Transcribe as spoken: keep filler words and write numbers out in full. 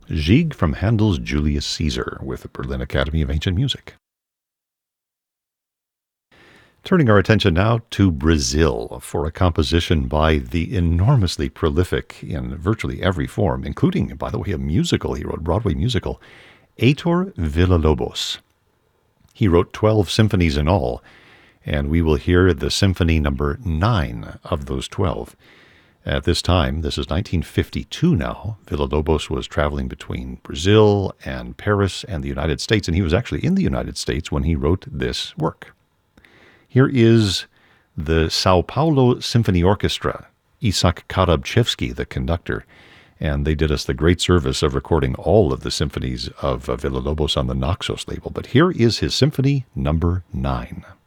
Gigue from Handel's Julius Caesar with the Berlin Academy of Ancient Music. Turning our attention now to Brazil for a composition by the enormously prolific in virtually every form, including, by the way, a musical he wrote, a Broadway musical, Heitor Villa-Lobos. He wrote twelve symphonies in all, and we will hear the symphony number nine of those twelve. At this time, this is nineteen fifty-two now, Villa-Lobos was traveling between Brazil and Paris and the United States, and he was actually in the United States when he wrote this work. Here is the Sao Paulo Symphony Orchestra, Isak Karabchevsky, the conductor, and they did us the great service of recording all of the symphonies of uh, Villa-Lobos on the Naxos label. But here is his symphony number nine.